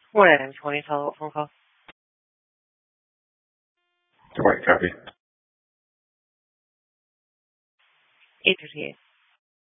One item 20 follow-up phone call. All right, copy. 8:58.